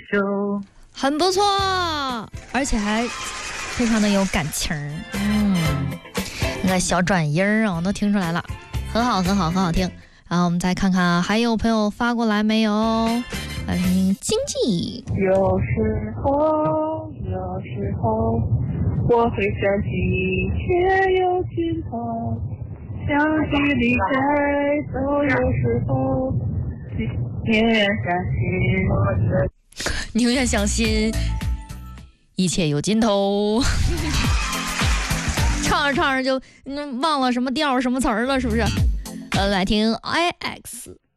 久。 很不错，而且还非常的有感情。那个小转音儿啊，都听出来了，很好，很好，很好听。然后我们再看看还有朋友发过来没有？来听经济。 有时候我会想起你，却有尽头，想起离开都有时候，宁愿相信一切有尽头。唱着唱着就忘了什么调什么词儿了，是不是？来听 IX。